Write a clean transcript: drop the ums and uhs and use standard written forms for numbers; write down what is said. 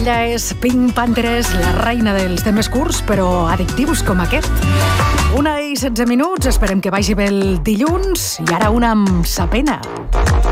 Ella és Pink Panthers, la reina dels temes curts, però addictius com aquest. 1:16 minuts, esperem que vagi bé el dilluns, i ara una amb sa pena.